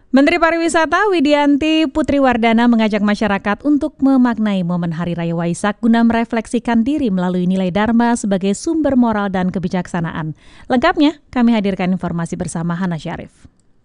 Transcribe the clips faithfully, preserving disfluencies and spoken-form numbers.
Menteri Pariwisata Widianti Putriwardana mengajak masyarakat untuk memaknai momen Hari Raya Waisak guna merefleksikan diri melalui nilai Dharma sebagai sumber moral dan kebijaksanaan. Lengkapnya, kami hadirkan informasi bersama Hana Syarif.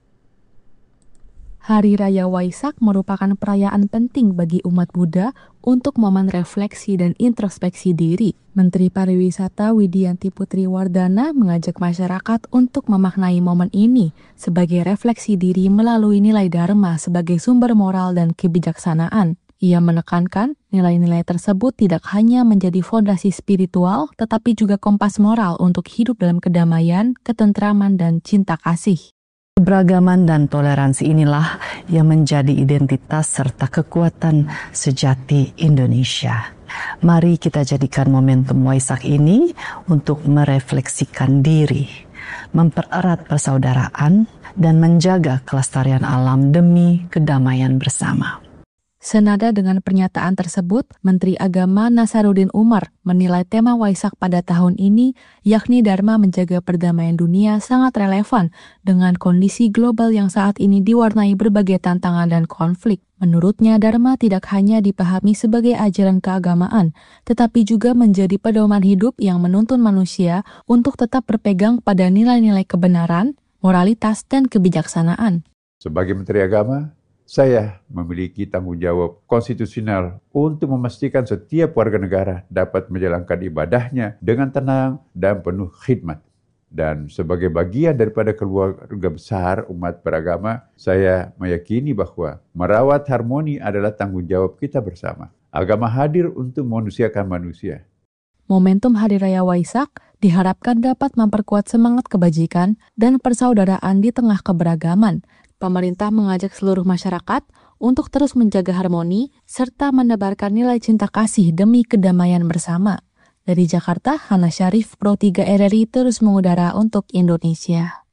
Hari Raya Waisak merupakan perayaan penting bagi umat Buddha untuk momen refleksi dan introspeksi diri. Menteri Pariwisata Widianti Putriwardana mengajak masyarakat untuk memaknai momen ini sebagai refleksi diri melalui nilai Dharma sebagai sumber moral dan kebijaksanaan. Ia menekankan nilai-nilai tersebut tidak hanya menjadi fondasi spiritual, tetapi juga kompas moral untuk hidup dalam kedamaian, ketentraman, dan cinta kasih. Keberagaman dan toleransi inilah yang menjadi identitas serta kekuatan sejati Indonesia. Mari kita jadikan momentum Waisak ini untuk merefleksikan diri, mempererat persaudaraan, dan menjaga kelestarian alam demi kedamaian bersama. Senada dengan pernyataan tersebut, Menteri Agama Nasaruddin Umar menilai tema Waisak pada tahun ini, yakni Dharma menjaga perdamaian dunia, sangat relevan dengan kondisi global yang saat ini diwarnai berbagai tantangan dan konflik. Menurutnya, Dharma tidak hanya dipahami sebagai ajaran keagamaan, tetapi juga menjadi pedoman hidup yang menuntun manusia untuk tetap berpegang pada nilai-nilai kebenaran, moralitas, dan kebijaksanaan. Sebagai Menteri Agama, saya memiliki tanggung jawab konstitusional untuk memastikan setiap warga negara dapat menjalankan ibadahnya dengan tenang dan penuh khidmat. Dan sebagai bagian daripada keluarga besar umat beragama, saya meyakini bahwa merawat harmoni adalah tanggung jawab kita bersama. Agama hadir untuk memanusiakan manusia. Momentum Hari Raya Waisak diharapkan dapat memperkuat semangat kebajikan dan persaudaraan di tengah keberagaman. Pemerintah mengajak seluruh masyarakat untuk terus menjaga harmoni serta menebarkan nilai cinta kasih demi kedamaian bersama. Dari Jakarta, Hana Syarif, Pro tiga R R I terus mengudara untuk Indonesia.